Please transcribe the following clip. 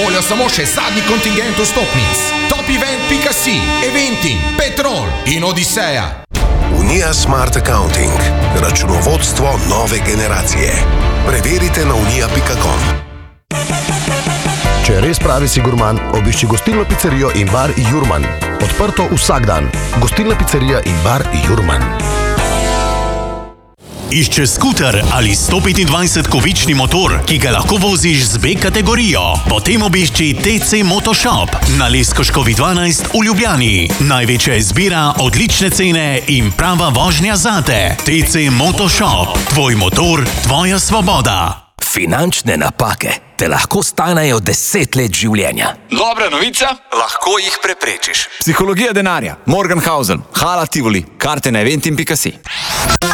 voljo samo še zadnji kontingent vstopnic. Topevent.si, Eventim, Petrol in Odiseja. Unija Smart Accounting. Računovodstvo nove generacije. Preverite na unija.com. Če res pravi si gurman, obišči gostilno pizzerijo in bar Jurman. Odprto vsak dan. Gostilna pizzerija in bar Jurman. Iščeš skuter ali 125-kovični motor, ki ga lahko voziš z B kategorijo? Potem obišči TC Motoshop na Leskoškovi 12 v Ljubljani. Največja izbira, odlične cene in prava vožnja zate. TC Motoshop. Tvoj motor, tvoja svoboda. Finančne napake te lahko stanejo 10 let življenja. Dobra novica, lahko jih preprečiš. Psihologija denarja, Morgenhausen, Hala Tivoli, karte na eventim.si.